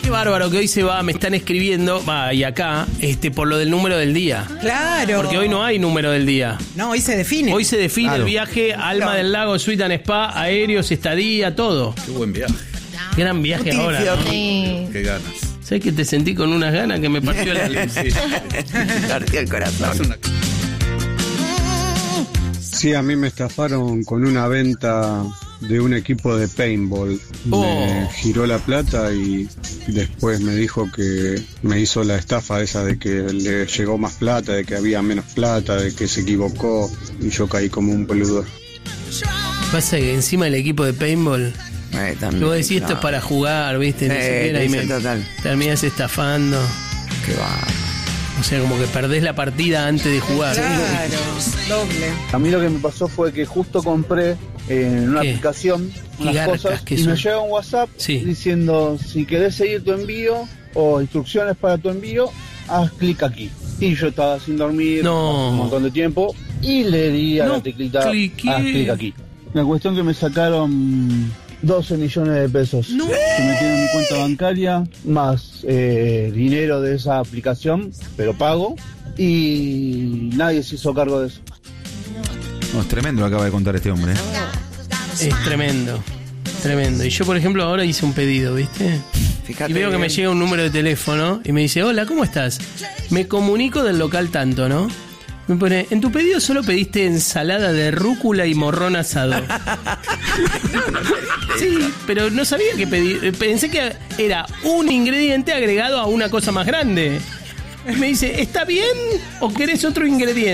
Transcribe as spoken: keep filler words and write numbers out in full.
Qué bárbaro que hoy se va, me están escribiendo, va, y acá, este, por lo del número del día. Claro. Porque hoy no hay número del día. No, hoy se define. Hoy se define Claro. el viaje, Alma Claro. del Lago, Suite and Spa, aéreos, estadía, todo. Qué buen viaje. Qué gran viaje ahora, ¿no? Sí. Qué ganas. ¿Sabes que te sentí con unas ganas que me partió la luz? Sí. Partió el corazón. Sí, a mí me estafaron con una venta de un equipo de paintball. Oh. Me giró la plata y después me dijo que me hizo la estafa esa de que le llegó más plata, de que había menos plata, de que se equivocó y yo caí como un boludo. Pasa que encima el equipo de paintball, Eh, también, que vos decís esto no. es para jugar, ¿viste? No sé Eh, qué era, y te me dicen total. terminás estafando. Qué va. O sea, como que perdés la partida antes de jugar. Claro, doble. A mí lo que me pasó fue que justo compré eh, en una ¿Qué? aplicación ¿Qué unas garcas cosas que y son? me llega un WhatsApp Sí. diciendo si querés seguir tu envío o instrucciones para tu envío, haz clic aquí. Y yo estaba sin dormir No. un montón de tiempo y le di a No la teclita cliqué. haz clic aquí. La cuestión que me sacaron doce millones de pesos. No. Se metieron en mi cuenta bancaria, más eh, dinero de esa aplicación, pero pago, y nadie se hizo cargo de eso. No, es tremendo lo que acaba de contar este hombre. ¿eh? Es tremendo, tremendo. Y yo, por ejemplo, ahora hice un pedido, ¿viste? Fíjate Y veo que bien. me llega un número de teléfono y me dice, hola, ¿cómo estás? Me comunico del local tanto, ¿no? Me pone, en tu pedido solo pediste ensalada de rúcula y morrón asado. Sí, pero no sabía que pedir. Pensé que era un ingrediente agregado a una cosa más grande. Y me dice, ¿está bien o querés otro ingrediente?